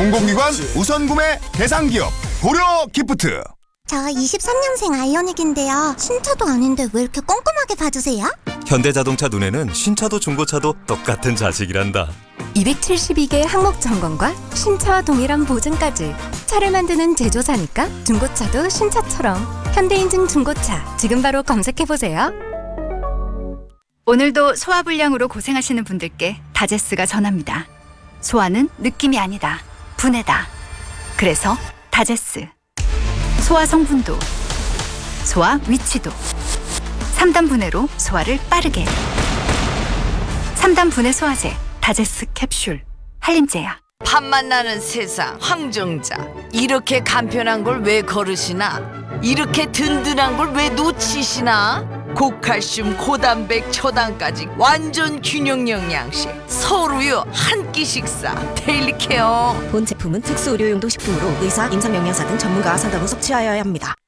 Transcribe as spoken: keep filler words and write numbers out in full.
공공기관 우선 구매 대상 기업 고려 기프트. 저 이십삼 년생 아이오닉인데요. 신차도 아닌데 왜 이렇게 꼼꼼하게 봐주세요? 현대자동차 눈에는 신차도 중고차도 똑같은 자식이란다. 이백칠십이 개 항목 점검과 신차와 동일한 보증까지. 차를 만드는 제조사니까 중고차도 신차처럼. 현대인증 중고차 지금 바로 검색해보세요. 오늘도 소화불량으로 고생하시는 분들께 다제스가 전합니다. 소화는 느낌이 아니다. 분해다. 그래서 다제스. 소화 성분도, 소화 위치도. 삼 단 분해로 소화를 빠르게. 삼 단 분해 소화제 다제스 캡슐. 한림제야. 팥맛 나는 세상 황정자. 이렇게 간편한 걸 왜 거르시나? 이렇게 든든한 걸 왜 놓치시나? 고칼슘, 고단백, 초당까지 완전 균형 영양식. 서울우유 한 끼 식사 데일리 케어. 본 제품은 특수 의료용도 식품으로 의사, 임상영양사 등 전문가와 상담 후 섭취하여야 합니다.